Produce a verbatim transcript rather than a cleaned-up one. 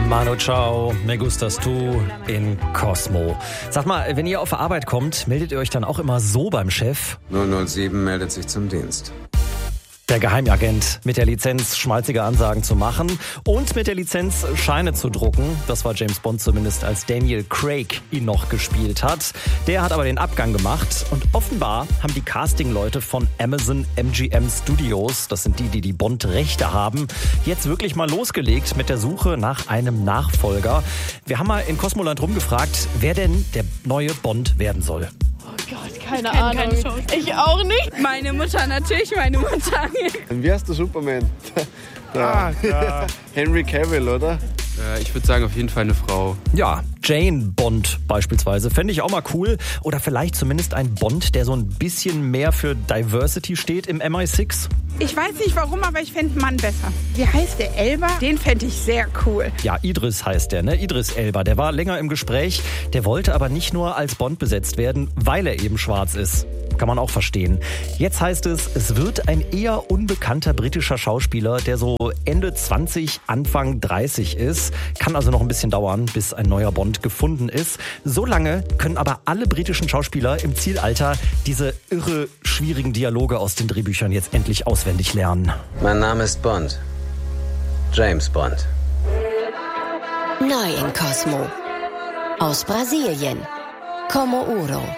Manu Chao, me gustas tu in Cosmo. Sag mal, wenn ihr auf der Arbeit kommt, meldet ihr euch dann auch immer so beim Chef? null null sieben meldet sich zum Dienst. Der Geheimagent mit der Lizenz, schmalzige Ansagen zu machen und mit der Lizenz Scheine zu drucken. Das war James Bond zumindest, als Daniel Craig ihn noch gespielt hat. Der hat aber den Abgang gemacht und offenbar haben die Casting-Leute von Amazon M G M Studios, das sind die, die die Bond-Rechte haben, jetzt wirklich mal losgelegt mit der Suche nach einem Nachfolger. Wir haben mal in Cosmoland rumgefragt, wer denn der neue Bond werden soll. Oh Gott, keine ich Ahnung. Keine Chance. Ich auch nicht. Meine Mutter, natürlich meine Mutter. Wie heißt der Superman? Ah, ja. Henry Cavill, oder? Äh, ich würde sagen, auf jeden Fall eine Frau. Ja, Jane Bond beispielsweise. Fände ich auch mal cool. Oder vielleicht zumindest ein Bond, der so ein bisschen mehr für Diversity steht im M I sechs. Ich weiß nicht warum, aber ich fände Mann besser. Wie heißt der? Elba? Den fände ich sehr cool. Ja, Idris heißt der, ne? Idris Elba. Der war länger im Gespräch. Der wollte aber nicht nur als Bond besetzt werden, weil er eben schwarz ist. Kann man auch verstehen. Jetzt heißt es, es wird ein eher unbekannter britischer Schauspieler, der so Ende zwanzig, Anfang dreißig ist. Kann also noch ein bisschen dauern, bis ein neuer Bond gefunden ist. So lange können aber alle britischen Schauspieler im Zielalter diese irre, schwierigen Dialoge aus den Drehbüchern jetzt endlich auswendig lernen. Mein Name ist Bond. James Bond. Neu in Cosmo. Aus Brasilien. Como Uro.